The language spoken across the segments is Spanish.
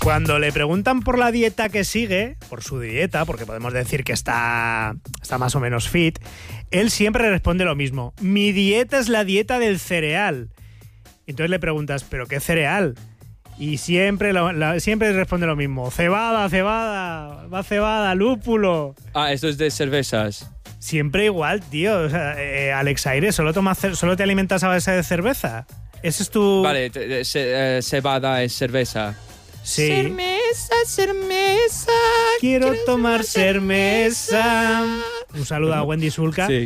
Cuando le preguntan por la dieta que sigue, por su dieta, porque podemos decir que está más o menos fit, él siempre responde lo mismo. Mi dieta es la dieta del cereal. Entonces le preguntas, ¿pero qué cereal? Y siempre responde lo mismo. Cebada, va cebada, lúpulo. Esto es de cervezas. Siempre igual, tío. O sea, Alex Aire, ¿solo te alimentas a base de cerveza? Ese es tu... Vale, cebada es cerveza. Sí. Cermesa. Quiero tomar cermesa. Un saludo a Wendy Sulca. Sí.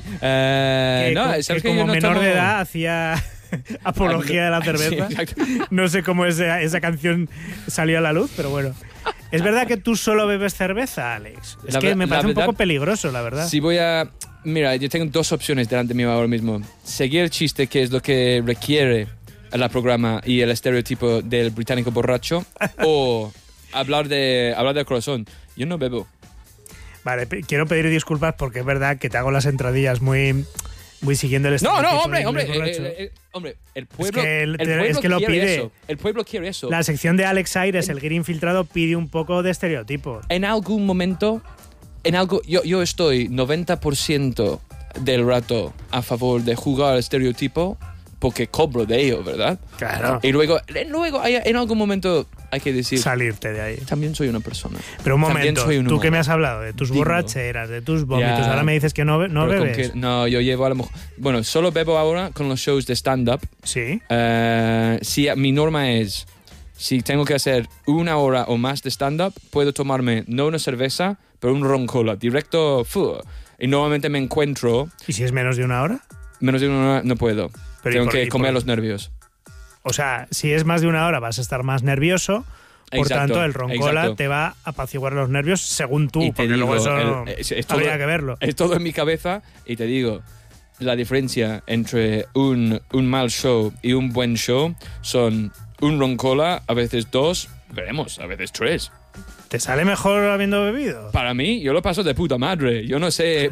Que como menor de edad hacía apología de la cerveza. Sí, no sé cómo esa canción salió a la luz, pero bueno. ¿Es verdad que tú solo bebes cerveza, Alex? Es que me parece un poco peligroso, la verdad. Si voy a... Mira, yo tengo dos opciones delante mío ahora mismo. Seguir el chiste, que es lo que requiere el programa y el estereotipo del británico borracho, o hablar del corazón. Yo no bebo. Vale, quiero pedir disculpas porque es verdad que te hago las entradillas muy siguiendo el estereotipo. No, hombre, el pueblo, es que lo pide eso. El pueblo quiere eso. La sección de Alex Aires, el Green Filtrado, pide un poco de estereotipo. En algún momento, yo estoy 90% del rato a favor de jugar al estereotipo porque cobro de ello, ¿verdad? Claro. Y luego en algún momento hay que decir... Salirte de ahí. También soy una persona. Pero un momento, tú que me has hablado de tus borracheras, de tus vómitos, ahora me dices que no bebes. No, yo llevo a lo mejor... Bueno, solo bebo ahora con los shows de stand-up. Sí. Sí, mi norma es... Si tengo que hacer 1 hora o más de stand-up, puedo tomarme no una cerveza, pero un ron cola. Directo, y normalmente me encuentro... ¿Y si es menos de 1 hora? Menos de 1 hora no puedo. Tengo que comer los nervios. O sea, si es más de 1 hora vas a estar más nervioso. Por tanto, el ron cola te va a apaciguar los nervios según tú. Porque digo, luego eso habría que verlo. Es todo en mi cabeza y te digo, la diferencia entre un mal show y un buen show son un ron cola, a veces 2, veremos, a veces 3. ¿Te sale mejor habiendo bebido? Para mí, yo lo paso de puta madre. Yo no sé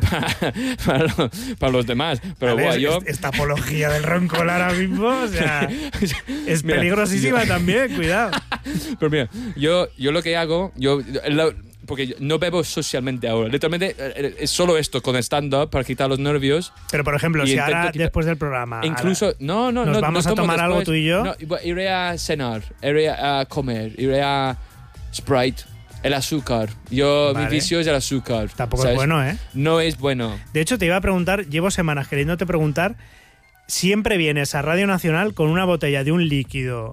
para los demás, pero ver, yo... Esta apología del ron cola ahora mismo, o sea, es peligrosísima también, cuidado. Pero mira, yo lo que hago, porque no bebo socialmente ahora. Literalmente es solo esto con stand-up para quitar los nervios. Pero, por ejemplo, si ahora después del programa... Incluso... Nos vamos a tomar algo tú y yo. No, iré a cenar, iré a comer, iré a Sprite. El azúcar. Mi vicio es el azúcar. Tampoco ¿sabes? Es bueno, ¿eh? No es bueno. De hecho, te iba a preguntar, llevo semanas queriéndote preguntar, siempre vienes a Radio Nacional con una botella de un líquido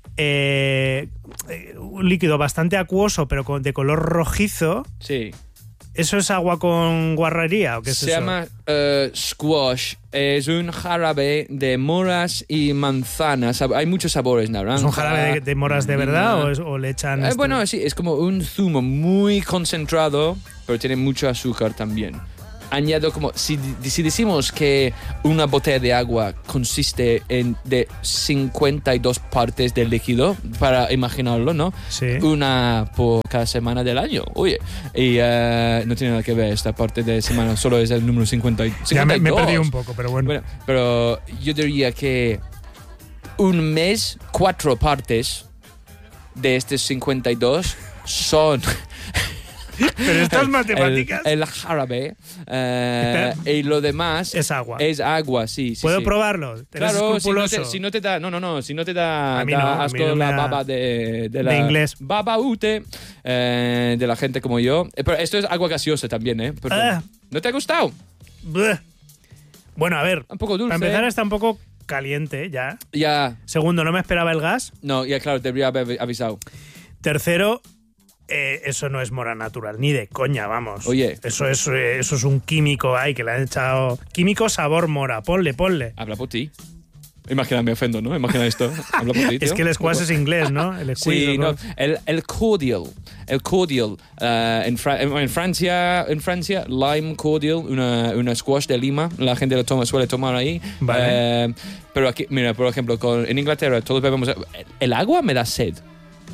bastante acuoso, pero de color rojizo. Sí. ¿Eso es agua con guarrería o qué es eso? Se llama squash. Es un jarabe de moras y manzanas. Hay muchos sabores, naranja. ¿Es un jarabe de moras de verdad o le echan...? Bueno, sí, es como un zumo muy concentrado, pero tiene mucho azúcar también. Añado como... Si decimos que una botella de agua consiste de 52 partes de líquido, para imaginarlo, ¿no? Sí. Una por cada semana del año. Oye, y no tiene nada que ver esta parte de semana, solo es el número 52. Ya me perdí un poco, pero bueno. Pero yo diría que un mes, 4 partes de estos 52 son... Pero estas matemáticas... El jarabe y lo demás... Es agua. Es agua, sí. ¿Puedo probarlo? Claro, si no te da... si no te da... A mí no, asco la baba de la... De inglés. Baba ute de la gente como yo. Pero esto es agua gaseosa también, ¿eh? ¿No te ha gustado? Bueno, a ver. Un poco dulce. Para empezar está un poco caliente ya. Ya. Segundo, no me esperaba el gas. No, ya claro, te debería haber avisado. Tercero... eso no es mora natural, ni de coña, vamos. Oye. Eso es un químico ahí que le han echado... Químico sabor mora, ponle. Habla por ti. Imagina, me ofendo, ¿no? Imagina esto. Habla por ti, tío. Es que el squash es inglés, ¿no? El sí, no. El cordial. El cordial. En Francia, lime cordial, una squash de Lima. La gente suele tomar ahí. Vale. Pero aquí, mira, por ejemplo, en Inglaterra todos bebemos... El agua me da sed.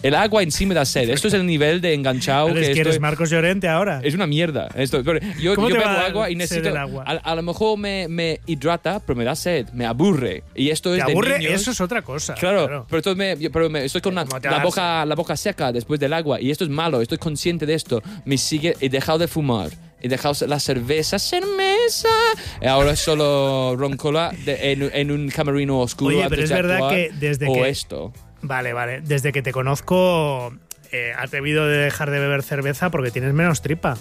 El agua en sí me da sed. Esto es el nivel de enganchado ¿Quieres que estoy... Marcos Llorente ahora? Es una mierda. Esto. Yo ¿Cómo te bebo va a dar agua y necesito... sed el agua? A lo mejor me hidrata, pero me da sed, me aburre. Y esto es ¿Te de aburre? niños. Eso es otra cosa. Claro. Pero estoy con ¿Cómo te la vas? boca seca después del agua. Y esto es malo. Estoy consciente de esto. He dejado de fumar. He dejado la cerveza. Ahora solo roncola en un camerino oscuro. Oye, pero es verdad que desde que... esto. Vale. Desde que te conozco, has debido de dejar de beber cerveza porque tienes menos tripa.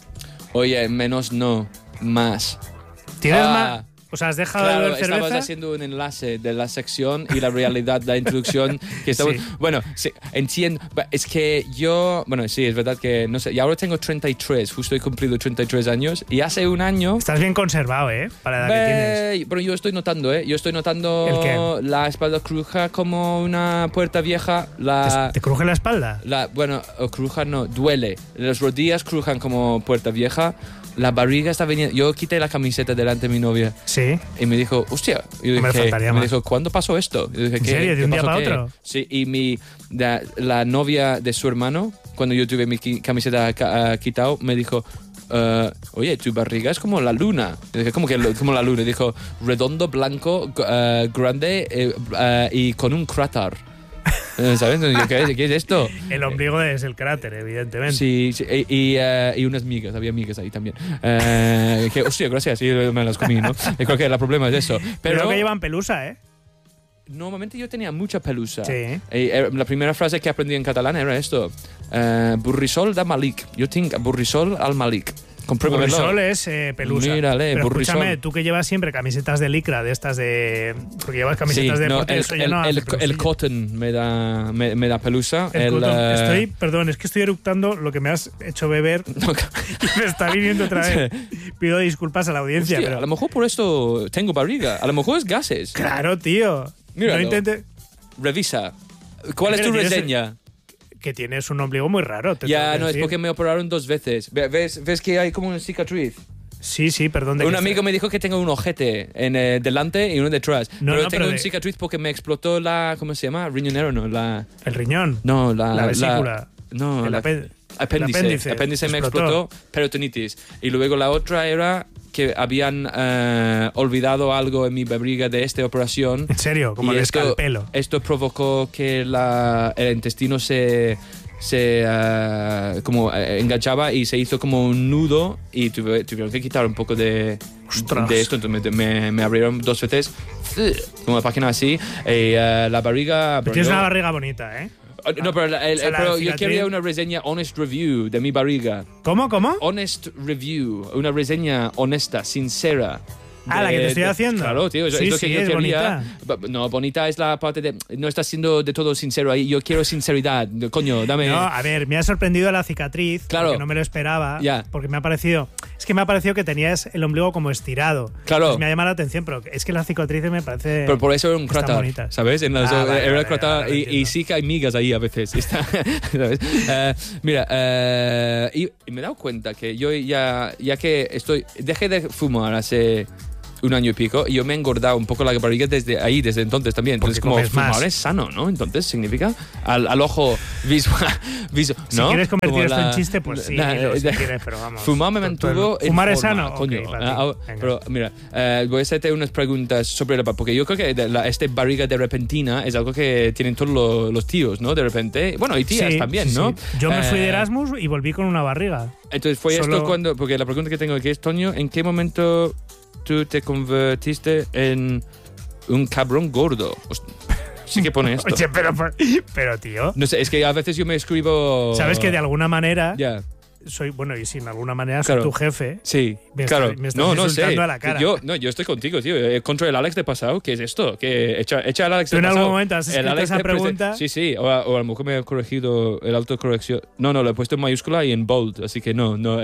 Oye, menos no. Más. ¿Tienes más? O sea, has dejado de Claro, beber cerveza. estabas haciendo un enlace de la sección y la realidad, la introducción que estamos... Sí. Bueno, sí, entiendo. Es que yo... Bueno, sí, es verdad que... No sé, y ahora tengo 33, justo he cumplido 33 años y hace un año... Estás bien conservado, para la edad que tienes. Pero yo estoy notando, Yo estoy notando ¿El qué? la espalda cruja como una puerta vieja. ¿Te cruje la espalda? Bueno, cruja no, duele. Las rodillas crujan como puerta vieja. La barriga está veniendo... Yo quité la camiseta delante de mi novia. Sí. Y me dijo, hostia. Y yo Me dije, faltaría me más. dijo, ¿cuándo pasó esto? Y yo dije, ¿En serio? ¿De un día pasó, para qué? otro? Sí, y la novia de su hermano, cuando yo tuve mi camiseta quitado, me dijo, oye, tu barriga es como la luna. Y dije, ¿cómo que como la luna? Y dijo, redondo, blanco, grande y con un cráter. ¿Sabes? ¿Qué es esto? El ombligo es el cráter, evidentemente. Sí, y unas migas, había migas ahí también. Hostia, gracias, sí, me las comí, ¿no? Y creo que el problema es eso. Pero que llevan pelusa, Normalmente yo tenía mucha pelusa. Sí. La primera frase que aprendí en catalán era esto. Burrisol da Malik. Yo tengo burrisol al Malik. Compruébamelo. Burrisol es pelusa. Mírale, pero burrisol. escúchame, tú que llevas siempre camisetas de licra, de estas de... Porque llevas camisetas de deporte, eso ya no hace el pelusilla. cotton me da pelusa. Cotton. Perdón, es que estoy eructando lo que me has hecho beber y me está viniendo otra vez. Pido disculpas a la audiencia. Hostia, pero... a lo mejor por esto tengo barriga. A lo mejor es gases. Claro, tío. Míralo. No intentes... Revisa. ¿Cuál es tu Pero tienes- reseña? Que tienes un ombligo muy raro. te tengo Ya, que no, es decir. porque me operaron 2 veces. ¿Ves que hay como una cicatriz? Sí, perdón. Un amigo me dijo que tengo un ojete en delante y uno detrás. No, pero no, tengo pero una cicatriz porque me explotó la... ¿Cómo se llama? Riñonero, ¿no? El riñón. No, La vesícula. No, El la- apéndice. apéndice. Apéndice me explotó, peritonitis. Y luego la otra era que habían olvidado algo en mi barriga de esta operación. En serio, como Y el escalpelo. Esto provocó que el intestino se enganchaba y se hizo como un nudo y tuvieron que quitar un poco de esto. Entonces me abrieron 2 veces una página así y la barriga... Pero tienes una barriga bonita, ¿eh? No, pero, pero yo cicatriz- quería una reseña honest review de mi barriga. ¿Cómo? Honest review, una reseña honesta, sincera. La que te estoy haciendo. Claro, tío, Sí, es lo que sí, yo es quería. No, bonita es la parte de... No estás siendo de todo sincero ahí. Yo quiero sinceridad. Coño, dame... No, a ver, me ha sorprendido la cicatriz. Claro. Porque no me lo esperaba. Ya. Porque me ha parecido... Es que me ha parecido que tenías el ombligo como estirado. Claro. Entonces me ha llamado la atención, pero es que la cicatriz me parece... Pero por eso era un están cráter, bonitas. ¿sabes? Vale, Era vale, cráter vale, y entiendo. sí que hay migas ahí a veces. ¿Sabes? Mira, y me he dado cuenta que yo ya que dejé de fumar hace 1 año y pico y yo me he engordado un poco la barriga desde entonces también. Entonces, Porque como comes fumar más. es sano, ¿no? Entonces significa al ojo visual, Si ¿no? quieres convertir Como esto en chiste, pues sí, si quieres, pero vamos. Fumar me mantuvo en ¿Fumar es forma, sano? coño. Ok, para ti. Venga. Pero mira, voy a hacerte unas preguntas sobre porque yo creo que este barriga de repentina es algo que tienen todos los tíos, ¿no? De repente, bueno, y tías Sí, también, sí, ¿no? sí. Yo me fui de Erasmus y volví con una barriga. Entonces fue Solo- esto cuando, porque la pregunta que tengo aquí es, Toño, ¿en qué momento tú te convertiste en un cabrón gordo? Sí que pone esto. Oye, pero tío, No sé, es que a veces yo me escribo... sabes que de alguna manera Ya, soy, bueno, y si de alguna manera soy Claro. tu jefe. sí, Me claro. estás no sé. insultando a la cara. Yo estoy contigo, tío. Contra el Alex de pasado, ¿qué es esto? Que echa al Alex ¿Tú de en pasado. algún momento has escrito El Alex esa de pregunta? Sí. O a lo mejor me he corregido el autocorrección. No, lo he puesto en mayúscula y en bold, así que no. No.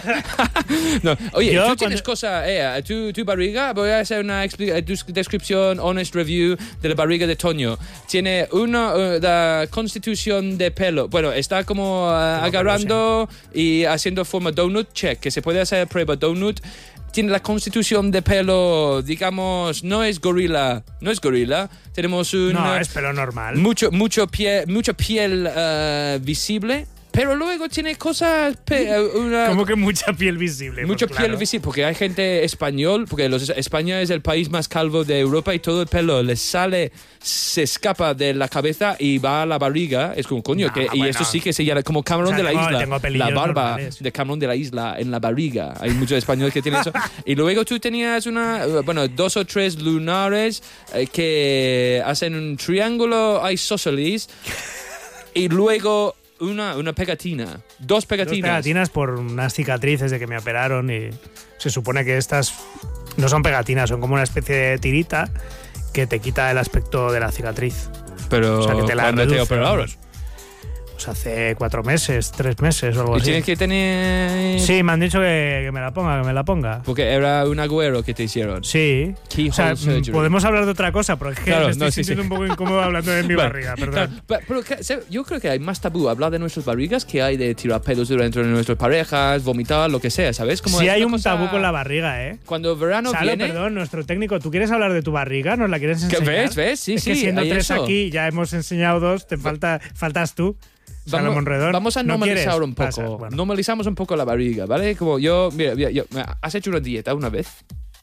Oye, Yo tú tienes cosa, tu barriga, voy a hacer una descripción, honest review de la barriga de Toño. Tiene la constitución de pelo. Bueno, está como agarrando y y haciendo forma donut, check. Que se puede hacer prueba donut. Tiene la constitución de pelo, digamos, no es gorila. Tenemos un... No, es pelo normal. Mucha piel visible. Pero luego tiene cosas... Como que mucha piel visible. Mucha pues, piel claro. visible, porque hay gente español, porque España es el país más calvo de Europa y todo el pelo les sale, se escapa de la cabeza y va a la barriga. Es como, coño, y bueno. esto sí que se llama como Camarón O sea, de la tengo Isla. pelillos La barba normales. de Camarón de la Isla en la barriga. Hay muchos españoles que tienen eso. Y luego tú tenías 2 o 3 lunares que hacen un triángulo isósceles y luego... Una pegatina. 2 pegatinas. 2 pegatinas por unas cicatrices de que me operaron y se supone que estas no son pegatinas, son como una especie de tirita que te quita el aspecto de la cicatriz. Pero O sea, que te la ¿cuándo te reduce, operaron? vamos. Pues hace 4 meses, 3 meses o algo Y así. tienes que tener... Sí, me han dicho que me la ponga. Porque era un agüero que te hicieron. Sí. Keyhole O sea, surgery. podemos hablar de otra cosa, porque es que Claro, me estoy no, sí, sintiendo sí. un poco incómodo hablando de mi Vale, barriga, perdón. claro, pero yo creo que hay más tabú hablar de nuestras barrigas que hay de tirar pelos dentro de nuestras parejas, vomitar, lo que sea, ¿sabes? Como Sí es hay una un cosa- tabú con la barriga, ¿eh? Cuando verano Salo, viene... perdón, nuestro técnico, ¿tú quieres hablar de tu barriga? ¿Nos la quieres ¿Qué enseñar? ves? Sí, es que sí, siendo hay 3 eso. aquí, ya hemos enseñado 2, faltas tú. Salo Monredón. Vamos a ¿No normalizar quieres? un poco. Pasa, bueno. Normalizamos un poco la barriga, ¿vale? Como mira, ¿has hecho una dieta una vez?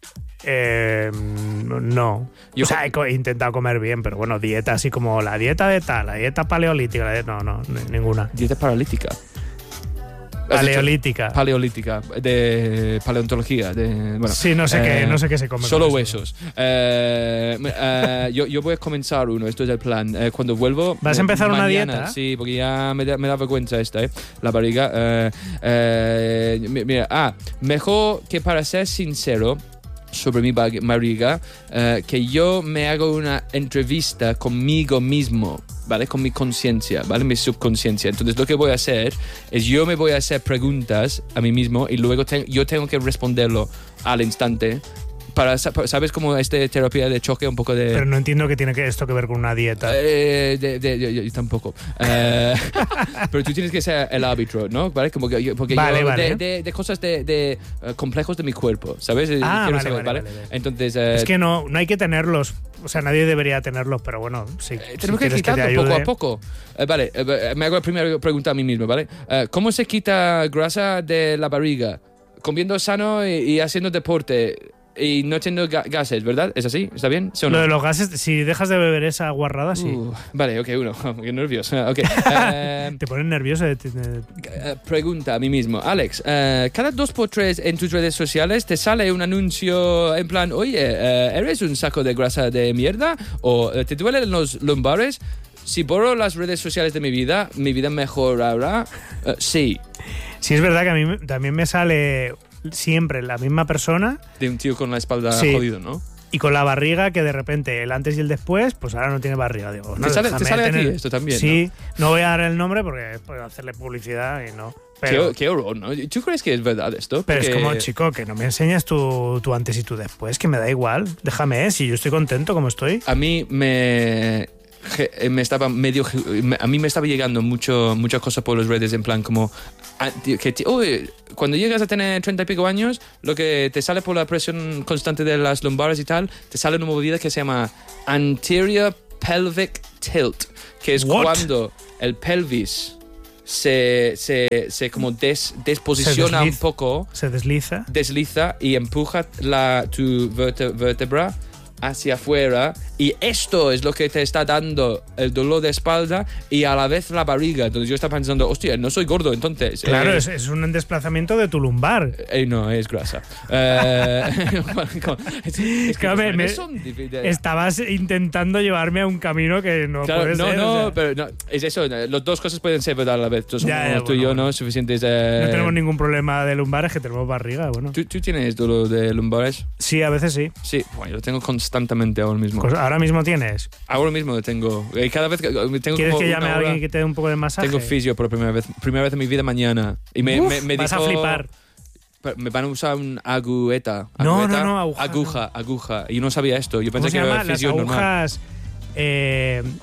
No. Yo o sea, he intentado comer bien, pero bueno, dieta así como la dieta de tal, la dieta paleolítica, no, ninguna. Dieta paralítica. Has hecho- Paleolítica. Paleolítica, de paleontología, bueno, Sí, no sé qué se come. Solo con eso. huesos. Yo voy a comenzar uno, esto es el plan. Cuando vuelvo... ¿Vas a empezar una mañana, dieta? Sí, porque ya me da vergüenza la barriga. Mira, mejor que para ser sincero sobre mi barriga, que yo me hago una entrevista conmigo mismo, ¿vale? Con mi conciencia, ¿vale? Mi subconsciencia. Entonces lo que voy a hacer es yo me voy a hacer preguntas a mí mismo y luego yo tengo que responderlo al instante. ¿Sabes cómo terapia de choque un poco de... Pero no entiendo qué tiene esto que ver con una dieta. Yo tampoco. Pero tú tienes que ser el árbitro, ¿no? ¿Vale? Como que porque Vale, yo vale. de cosas de complejos de mi cuerpo, ¿sabes? Ah, Quiero vale, saber, vale. Entonces... Es que no hay que tenerlos. O sea, nadie debería tenerlos, pero bueno, sí. tenemos si que quieres te quitarlo poco ayude. a poco. Vale, me hago la primera pregunta a mí mismo, ¿vale? ¿Cómo se quita grasa de la barriga? Comiendo sano y haciendo deporte y no teniendo gases, ¿verdad? ¿Es así? ¿Está bien? ¿Sí o no? Lo de los gases, si dejas de beber esa guarrada, sí. Vale, ok, qué nervioso. Ok. Te pones nervioso. Pregunta a mí mismo. Alex, cada 2x3 en tus redes sociales te sale un anuncio en plan, oye, ¿eres un saco de grasa de mierda? ¿O te duelen los lumbares? Si borro las redes sociales de mi vida mejorará. Sí. Sí, es verdad que a mí también me sale siempre la misma persona De un tío con la espalda Sí. jodido, ¿no? y con la barriga que de repente el antes y el después, pues ahora no tiene barriga. Digo, no, ¿Te sale déjame a ti tener- esto también? Sí, no voy a dar el nombre porque puedo hacerle publicidad y no. Pero, Qué horror, ¿no? ¿Tú crees que es verdad esto? pero es Porque- como, chico, que no me enseñas tu antes y tu después, que me da igual. Déjame, si yo estoy contento como estoy. A mí me estaba a mí me estaba llegando muchas cosas por las redes en plan como cuando llegas a tener 30 y pico años, lo que te sale por la presión constante de las lumbares y tal, te sale una movida que se llama anterior pelvic tilt, que es What? cuando el pelvis se como desposiciona Se un poco, Se desliza. desliza y empuja tu vértebra hacia afuera, y esto es lo que te está dando el dolor de espalda y a la vez la barriga. Entonces yo estaba pensando, hostia, no soy gordo entonces. Claro, es un desplazamiento de tu lumbar. No, es grasa. Es Claro, que Estabas intentando llevarme a un camino que no Claro, puede ser. o sea, pero no, es eso, las dos cosas pueden ser verdad a la vez. Somos Ya, tú y yo, bueno. ¿no? Suficientes. no tenemos ningún problema de lumbares, que tenemos barriga. Bueno, ¿Tú tienes dolor de lumbares? sí, a veces sí. Sí, bueno, yo lo tengo constantemente ahora mismo. Pues ahora mismo tienes. Ahora mismo lo tengo. Cada vez que tengo ¿Quieres como que llame una a alguien hora- que te dé un poco de masaje? Tengo fisio por primera vez en mi vida mañana. Y me Vas a dijo, flipar. Me van a usar un agujeta. No, Agujeta, no, aguja. Y yo no sabía esto. Yo ¿Cómo pensé se que llama? era Las fisio normal. agujas.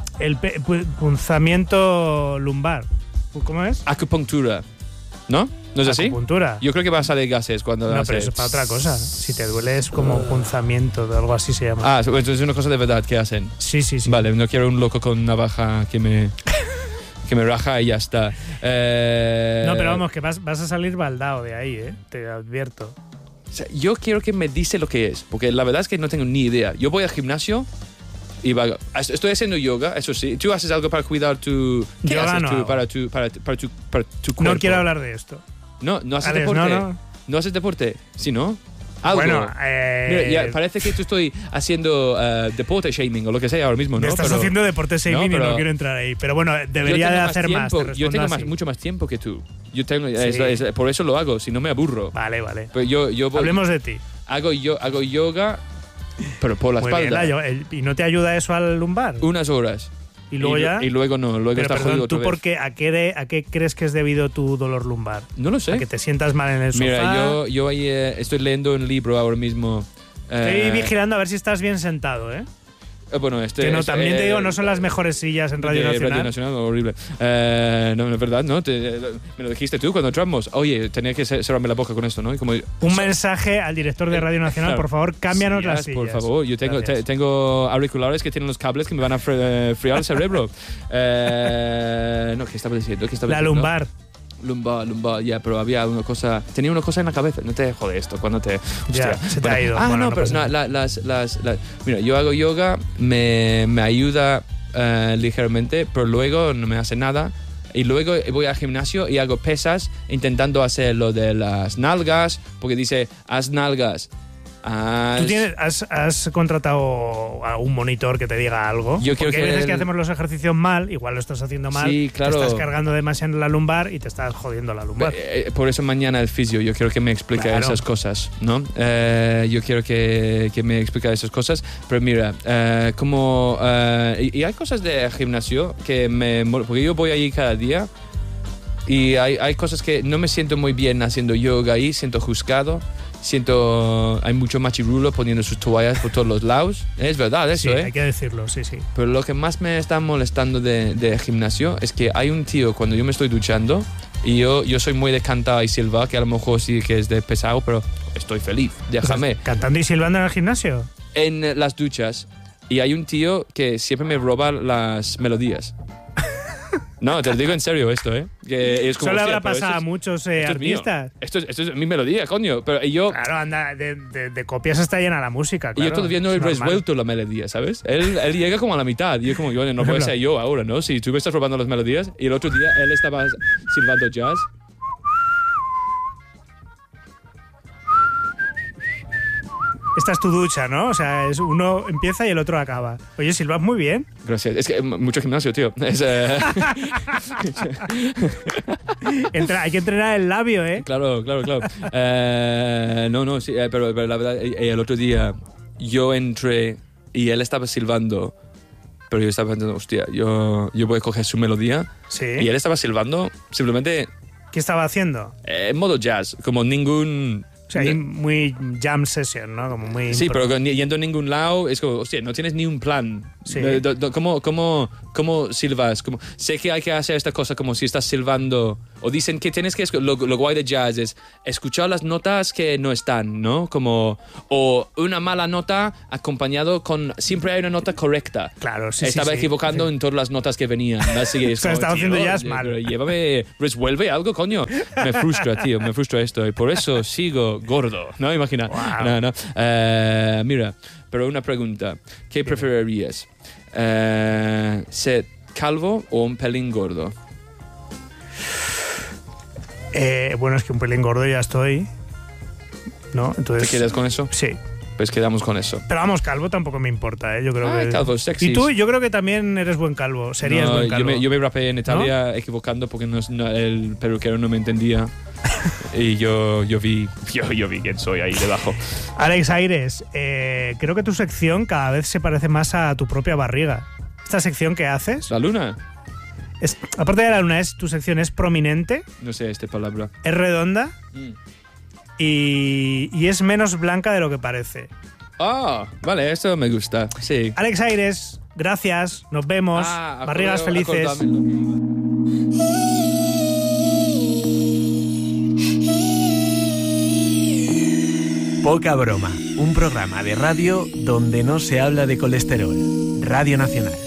Punzamiento lumbar. ¿Cómo es? Acupuntura, ¿no? ¿No es así? Acupuntura. Yo creo que va a salir gases cuando No, hace... pero eso es para otra cosa. Si te duele es como punzamiento o algo así se llama. Ah, entonces es una cosa de verdad que hacen. Sí. Vale, no quiero un loco con navaja que me raja y ya está. No, pero vamos, que vas a salir baldado de ahí, te advierto. O sea, yo quiero que me dice lo que es, porque la verdad es que no tengo ni idea. Yo voy al gimnasio y estoy haciendo yoga, eso sí. ¿Tú haces algo para cuidar tu... ¿Qué Yoga haces no tú hago. para tu cuerpo? No quiero hablar de esto. No haces Alex, deporte. no. ¿No haces deporte? Sí, ¿no? Algo. Bueno, Mira, ya parece que estoy haciendo deporte shaming o lo que sea ahora mismo, ¿no? me estás haciendo deporte shaming y no pero- quiero entrar ahí. Pero bueno, debería de hacer más. tiempo, te yo tengo respondo así. mucho más tiempo que tú. Yo tengo, Sí. por eso lo hago, si no me aburro. Vale. Pero yo voy, Hablemos de ti. hago yoga, pero por la Muy bien, espalda. ¿y no te ayuda eso al lumbar? Unas horas. Y luego ya... Y luego no, luego Pero está perdón, jodido ¿tú otra por vez. qué, a qué crees que es debido tu dolor lumbar? No lo ¿A sé. que te sientas mal en el sofá? Mira, yo ahí, estoy leyendo un libro ahora mismo. Estoy vigilando a ver si estás bien sentado, ¿eh? Bueno, Que no, también te digo, no son las mejores sillas en Radio de Nacional. Radio Nacional, horrible. No, es verdad, ¿no? Me lo dijiste tú cuando entramos. Oye, tenía que cerrarme la boca con esto, ¿no? Y como, Un mensaje al director de Radio Nacional, Claro. por favor, cámbianos Sillas, las sillas. por favor, yo Gracias. tengo auriculares que tienen los cables que me van a friar el cerebro. No, ¿qué estaba diciendo? La lumbar. Lumbar, ya, pero tenía una cosa en la cabeza. No te jode esto cuando te... Ya, hostia. se te ha ido. Ah, Bueno, no, no pero pasa no, mira, yo hago yoga, me ayuda ligeramente, pero luego no me hace nada. Y luego voy al gimnasio y hago pesas intentando hacer lo de las nalgas, porque dice, haz nalgas. ¿Tú has contratado a un monitor que te diga algo? Yo quiero Porque hay que veces que el- hacemos los ejercicios mal, igual lo estás haciendo mal, Sí, claro. te estás cargando demasiado en la lumbar y te estás jodiendo la lumbar. Por eso mañana el fisio, yo quiero que me explique Claro. esas cosas, ¿no? Yo quiero que me explique esas cosas, pero mira, y hay cosas de gimnasio que porque yo voy allí cada día y hay cosas que no me siento muy bien haciendo yoga ahí, siento juzgado. Hay mucho machirulo poniendo sus toallas por todos los lados. Es verdad eso, Sí, hay que decirlo, sí. Pero lo que más me está molestando de gimnasio es que hay un tío cuando yo me estoy duchando y yo soy muy de cantar y silbar, que a lo mejor sí que es de pesado, pero estoy feliz. Déjame. ¿Cantando y silbando en el gimnasio? En las duchas y hay un tío que siempre me roba las melodías. No, te lo digo en serio esto, ¿eh? Que es como, Solo hostia, habrá pero pasado a muchos esto es mío. artistas. Esto es mi melodía, coño. Pero yo... Claro, anda, de copias está llena la música, Y claro. yo todavía no he es normal. resuelto la melodía, ¿sabes? Él llega como a la mitad. Y yo como, yo no puede ser yo ahora, ¿no? Si tú me estás robando las melodías. Y el otro día él estaba silbando jazz. Esta es tu ducha, ¿no? O sea, uno empieza y el otro acaba. Oye, silbas muy bien. Gracias. Es que mucho gimnasio, tío. Hay que entrenar el labio, ¿eh? Claro. No, sí, pero la verdad, el otro día yo entré y él estaba silbando. Pero yo estaba pensando, hostia, yo voy a coger su melodía. Sí. Y él estaba silbando simplemente ¿Qué estaba haciendo? en modo jazz, como ningún... O sea, muy jam session, ¿no? Como muy... Sí, pero yendo a ningún lado es como, hostia, no tienes ni un plan. Sí. ¿Cómo silbas? Sé que hay que hacer esta cosa como si estás silbando. O dicen que tienes que... Lo guay de jazz es escuchar las notas que no están, ¿no? O una mala nota acompañado con... Siempre hay una nota correcta. Claro, sí, Estaba sí. equivocando en todas las notas que venían. Así que es O sea, como, estaba haciendo tío, jazz mal. pero llévame, resuelve algo, coño. Me frustra, tío, me frustra esto. Y por eso sigo gordo, ¿no? Imagina. Wow. No. Mira, pero una pregunta. ¿Qué preferirías? ¿Ser calvo o un pelín gordo? Bueno, es que un pelín gordo ya estoy, ¿no? Entonces, ¿Te quedas con eso? Sí. Pues quedamos con eso. Pero vamos, calvo tampoco me importa, ¿eh? Yo creo que... Calvo, sexy. Y tú, yo creo que también eres buen calvo. Serías No, buen calvo. yo me rapeé en Italia equivocando porque el peluquero no me entendía. Y yo vi quién soy ahí debajo. Alex Aires, creo que tu sección cada vez se parece más a tu propia barriga. Esta sección que haces, ¿La luna? aparte de la luna, tu sección es prominente, No sé esta palabra. es redonda y es menos blanca de lo que parece. Ah, vale, esto me gusta. Sí. Alex Aires, gracias, nos vemos, barrigas felices. Acordármelo. Poca broma, un programa de radio donde no se habla de colesterol. Radio Nacional.